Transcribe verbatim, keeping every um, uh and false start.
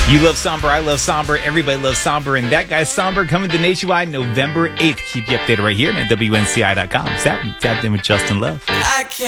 You love Somber, I love Somber, everybody loves Somber, and that guy's Somber coming to Nationwide November eighth. Keep you updated right here at W N C I dot com. Tapped in with Justin Love. I can't